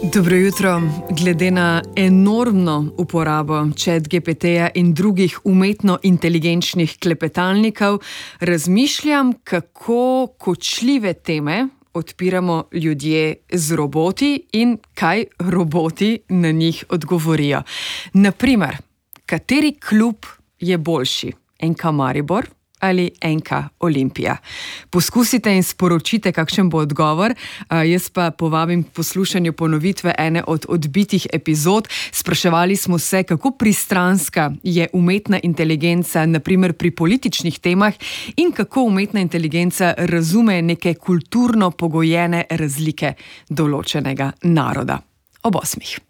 Dobro jutro. Glede na enormno uporabo ChatGPT-ja in drugih umetno inteligenčnih klepetalnikov, razmišljam, kako kočljive teme odpiramo ljudje z roboti in kaj roboti na njih odgovorijo. Naprimer, kateri klub je boljši? NK Maribor ali NK Olimpija? Poskusite in sporočite, kakšen bo odgovor. Jaz pa povabim k poslušanju ponovitve ene od odbitih epizod. Spraševali smo se, kako pristranska je umetna inteligenca, naprimer pri političnih temah, in kako umetna inteligenca razume neke kulturno pogojene razlike določenega naroda. Ob 8.